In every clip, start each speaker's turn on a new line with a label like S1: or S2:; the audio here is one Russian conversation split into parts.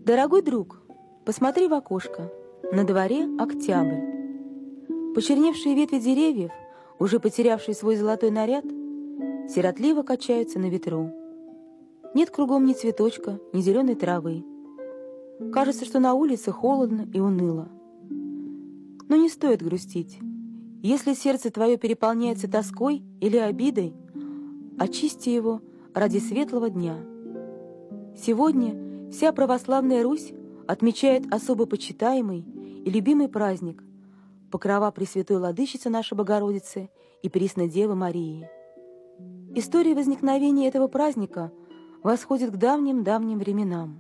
S1: Дорогой друг, посмотри в окошко. На дворе октябрь. Почерневшие ветви деревьев, уже потерявшие свой золотой наряд, сиротливо качаются на ветру. Нет кругом ни цветочка, ни зеленой травы. Кажется, что на улице холодно и уныло. Но не стоит грустить. Если сердце твое переполняется тоской или обидой, очисти его ради светлого дня. Сегодня вся православная Русь отмечает особо почитаемый и любимый праздник — Покрова Пресвятой Владычицы нашей Богородицы и Преснодевы Марии. История возникновения этого праздника восходит к давним-давним временам.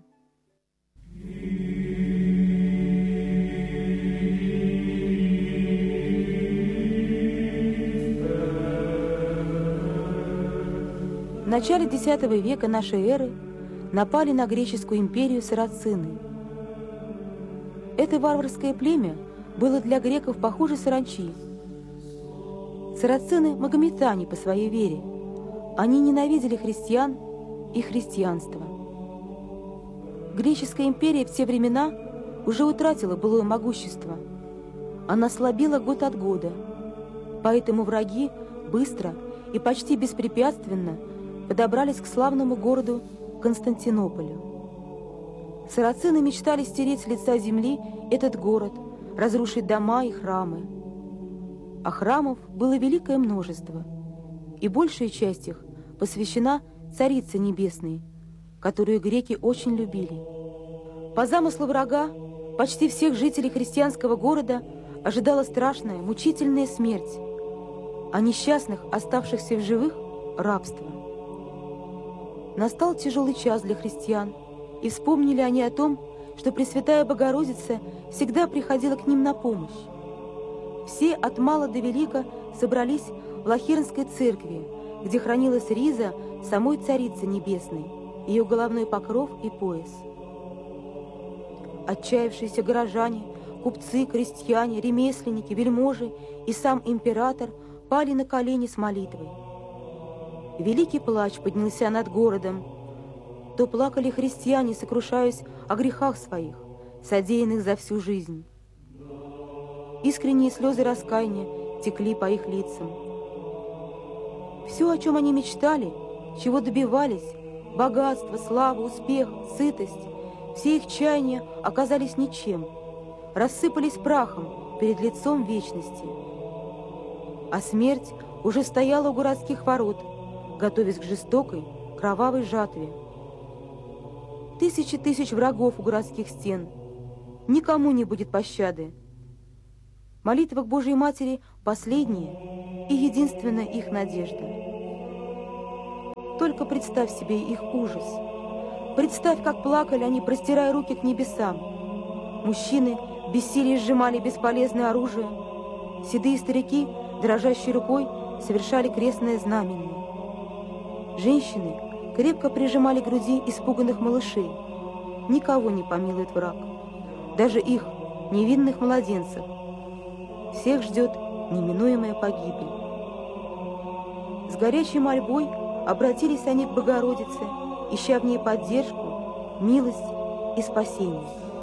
S1: В начале X века нашей эры напали на греческую империю сарацины. Это варварское племя было для греков похуже саранчи. Сарацины – магометане по своей вере. Они ненавидели христиан и христианство. Греческая империя в те времена уже утратила былое могущество. Она слабела год от года. Поэтому враги быстро и почти беспрепятственно подобрались к славному городу Константинополю. Сарацины мечтали стереть с лица земли этот город, разрушить дома и храмы. А храмов было великое множество, и большая часть их посвящена Царице Небесной, которую греки очень любили. По замыслу врага почти всех жителей христианского города ожидала страшная, мучительная смерть, а несчастных, оставшихся в живых, рабство. Настал тяжелый час для христиан, и вспомнили они о том, что Пресвятая Богородица всегда приходила к ним на помощь. Все от мала до велика собрались в Лахирнской церкви, где хранилась риза самой Царицы Небесной, ее головной покров и пояс. Отчаявшиеся горожане, купцы, крестьяне, ремесленники, вельможи и сам император пали на колени с молитвой. Великий плач поднялся над городом. То плакали христиане, сокрушаясь о грехах своих, содеянных за всю жизнь. Искренние слезы раскаяния текли по их лицам. Все, о чем они мечтали, чего добивались, богатство, слава, успех, сытость, все их чаяния оказались ничем, рассыпались прахом перед лицом вечности. А смерть уже стояла у городских ворот, готовясь к жестокой, кровавой жатве. Тысячи тысяч врагов у городских стен. Никому не будет пощады. Молитва к Божьей Матери – последняя и единственная их надежда. Только представь себе их ужас. Представь, как плакали они, простирая руки к небесам. Мужчины в бессилии сжимали бесполезное оружие. Седые старики, дрожащей рукой, совершали крестное знамение. Женщины крепко прижимали к груди испуганных малышей. Никого не помилует враг, даже их, невинных младенцев. Всех ждет неминуемая погибель. С горячей мольбой обратились они к Богородице, ища в ней поддержку, милость и спасение.